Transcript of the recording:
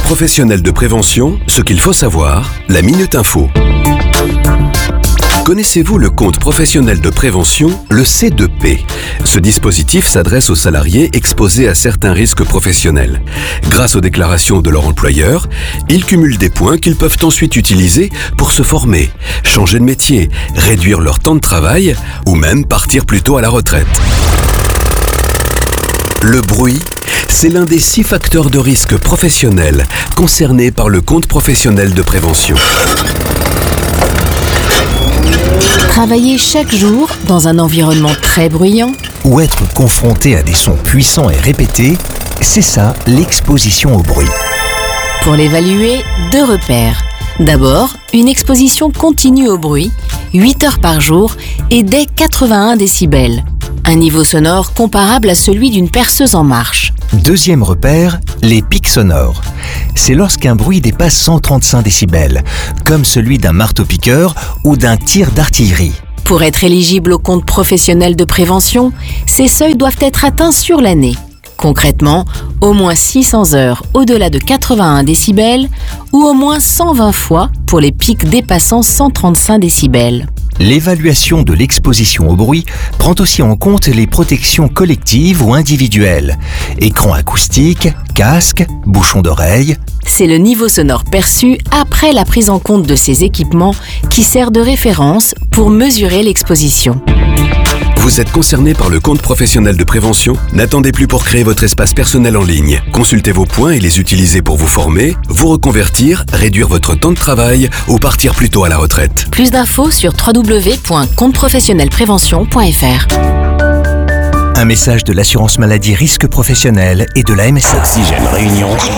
professionnel de prévention, ce qu'il faut savoir, la Minute Info. Connaissez-vous le compte professionnel de prévention, le C2P? Ce dispositif s'adresse aux salariés exposés à certains risques professionnels. Grâce aux déclarations de leur employeur, ils cumulent des points qu'ils peuvent ensuite utiliser pour se former, changer de métier, réduire leur temps de travail ou même partir plus tôt à la retraite. Le bruit, c'est l'un des 6 facteurs de risque professionnels concernés par le compte professionnel de prévention. Travailler chaque jour dans un environnement très bruyant ou être confronté à des sons puissants et répétés, c'est ça l'exposition au bruit. Pour l'évaluer, 2 repères. D'abord, une exposition continue au bruit, 8 heures par jour et dès 81 décibels. Un niveau sonore comparable à celui d'une perceuse en marche. Deuxième repère, les pics sonores. C'est lorsqu'un bruit dépasse 135 décibels, comme celui d'un marteau-piqueur ou d'un tir d'artillerie. Pour être éligible au compte professionnel de prévention, ces seuils doivent être atteints sur l'année. Concrètement, au moins 600 heures au-delà de 81 décibels ou au moins 120 fois pour les pics dépassant 135 décibels. L'évaluation de l'exposition au bruit prend aussi en compte les protections collectives ou individuelles. Écran acoustique, casque, bouchon d'oreille. C'est le niveau sonore perçu après la prise en compte de ces équipements qui sert de référence pour mesurer l'exposition. Vous êtes concerné par le compte professionnel de prévention? N'attendez plus pour créer votre espace personnel en ligne. Consultez vos points et les utiliser pour vous former, vous reconvertir, réduire votre temps de travail ou partir plus tôt à la retraite. Plus d'infos sur www.compteprofessionnelprevention.fr. Un message de l'assurance maladie risque professionnel et de la MSA. Oxygène Réunion.